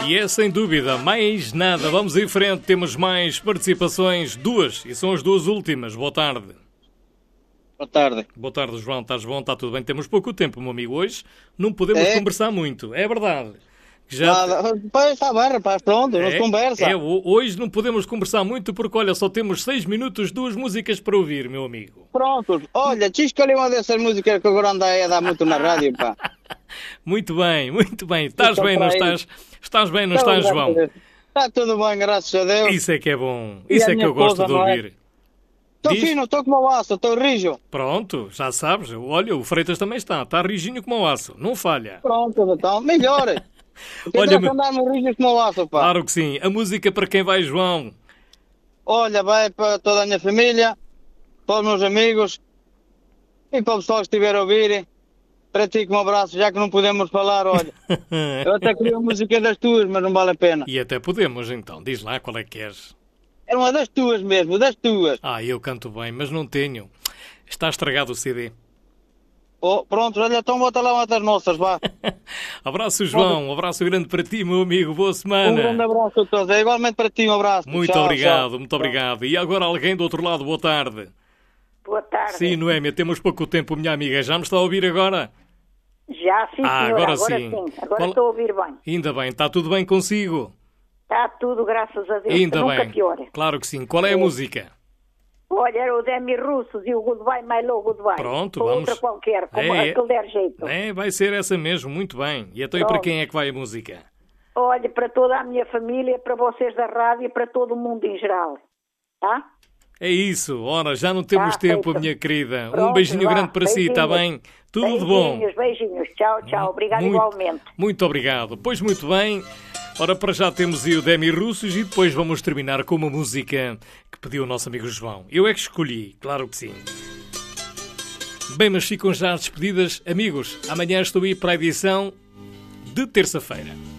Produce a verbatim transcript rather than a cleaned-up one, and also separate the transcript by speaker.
Speaker 1: E é sem dúvida, mais nada. Vamos em frente, temos mais participações, duas, e são as duas últimas. Boa tarde.
Speaker 2: Boa tarde.
Speaker 1: Boa tarde, João. Estás bom? Está tudo bem? Temos pouco tempo, meu amigo. Hoje não podemos
Speaker 2: é?
Speaker 1: conversar muito. É verdade. Já...
Speaker 2: Nada. Pois está bem, rapaz. Pronto, não se conversa.
Speaker 1: É, hoje não podemos conversar muito porque, olha, só temos seis minutos, duas músicas para ouvir, meu amigo.
Speaker 2: Pronto. Olha, te escolhi uma dessas músicas que agora anda aí a dar muito na rádio, pá.
Speaker 1: Muito bem, muito bem. Estás bem, não estás? Estás bem, não estás, João?
Speaker 2: Está tudo bem, graças a Deus.
Speaker 1: Isso é que é bom. Isso é que eu gosto de ouvir.
Speaker 2: Estou fino, estou como o aço, estou rijo.
Speaker 1: Pronto, já sabes. Olha, o Freitas também está. Está rijinho como o aço. Não falha.
Speaker 2: Pronto, então, melhor. Olha, me... andar no rijo como o aço, pá.
Speaker 1: Claro que sim. A música para quem vai, João?
Speaker 2: Olha, vai para toda a minha família, para os meus amigos e para o pessoal que estiver a ouvir. Para ti, um abraço, já que não podemos falar, olha. Eu até queria a música das tuas, mas não vale a pena.
Speaker 1: E até podemos, então. Diz lá qual é que queres.
Speaker 2: É uma das tuas mesmo, das tuas.
Speaker 1: Ah, eu canto bem, mas não tenho. Está estragado o C D.
Speaker 2: Oh, pronto, olha, então bota lá uma das nossas, vá.
Speaker 1: Abraço, João. Um abraço grande para ti, meu amigo. Boa semana.
Speaker 2: Um grande abraço a todos. É igualmente para ti, um abraço.
Speaker 1: Muito
Speaker 2: tchau,
Speaker 1: obrigado,
Speaker 2: tchau.
Speaker 1: muito obrigado. E agora alguém do outro lado, boa tarde.
Speaker 3: Boa tarde.
Speaker 1: Sim, Noémia, temos pouco tempo, minha amiga. Já me está a ouvir agora?
Speaker 3: Já, sim,
Speaker 1: ah,
Speaker 3: senhora.
Speaker 1: Agora,
Speaker 3: agora
Speaker 1: sim.
Speaker 3: sim. Agora
Speaker 1: Qual...
Speaker 3: estou a ouvir bem.
Speaker 1: Ainda bem. Está tudo bem consigo?
Speaker 3: Está tudo, graças a Deus.
Speaker 1: Ainda
Speaker 3: nunca
Speaker 1: bem.
Speaker 3: piora.
Speaker 1: Claro que sim. Qual é a
Speaker 3: é.
Speaker 1: música?
Speaker 3: Olha, era o Demi Russos e o Goodbye, My Low, Goodbye.
Speaker 1: Pronto,
Speaker 3: Ou
Speaker 1: vamos.
Speaker 3: outra qualquer, como
Speaker 1: é,
Speaker 3: aquele der jeito.
Speaker 1: É, vai ser essa mesmo. Muito bem. E então, e para quem é que vai a música?
Speaker 3: Olha, para toda a minha família, para vocês da rádio e para todo o mundo em geral. Tá?
Speaker 1: É isso. Ora, já não temos
Speaker 3: tá,
Speaker 1: tempo,
Speaker 3: feito.
Speaker 1: minha querida.
Speaker 3: Pronto,
Speaker 1: um beijinho
Speaker 3: vá.
Speaker 1: grande para
Speaker 3: Beijinhos.
Speaker 1: si, está bem? Tudo
Speaker 3: beijinhos,
Speaker 1: de bom.
Speaker 3: Beijinhos, beijinhos. Tchau, tchau. Obrigado
Speaker 1: muito,
Speaker 3: igualmente.
Speaker 1: Muito obrigado. Pois muito bem. Ora, para já temos aí o Demi Russos e depois vamos terminar com uma música que pediu o nosso amigo João. Eu é que escolhi, claro que sim. Bem, mas ficam já as despedidas. Amigos, amanhã estou aí para a edição de terça-feira.